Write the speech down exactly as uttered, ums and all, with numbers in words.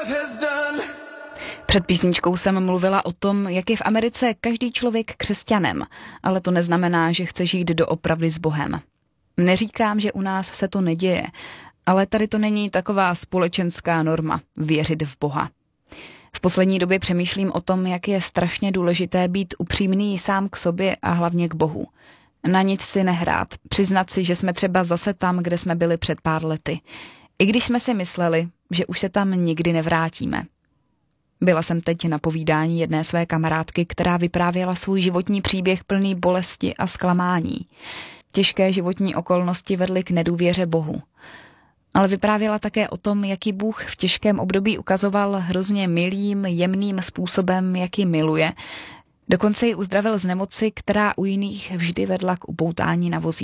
Před písničkou jsem mluvila o tom, jak je v Americe každý člověk křesťanem, ale to neznamená, že chce žít doopravdy s Bohem. Neříkám, že u nás se to neděje, ale tady to není taková společenská norma věřit v Boha. V poslední době přemýšlím o tom, jak je strašně důležité být upřímný sám k sobě a hlavně k Bohu. Na nic si nehrát, přiznat si, že jsme třeba zase tam, kde jsme byli před pár lety. I když jsme si mysleli, že už se tam nikdy nevrátíme. Byla jsem teď na povídání jedné své kamarádky, která vyprávěla svůj životní příběh plný bolesti a zklamání. Těžké životní okolnosti vedly k nedůvěře Bohu. Ale vyprávěla také o tom, jaký Bůh v těžkém období ukazoval hrozně milým, jemným způsobem, jak ji miluje. Dokonce ji uzdravil z nemoci, která u jiných vždy vedla k upoutání na vozíku.